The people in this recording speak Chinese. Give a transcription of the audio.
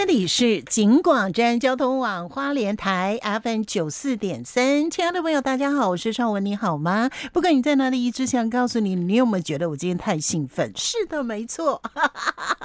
这里是警广站交通网花莲台 FM94.3，亲爱的朋友大家好，我是邵文，你好吗？不管你在哪里，只想告诉你，你有没有觉得我今天太兴奋？是的，没错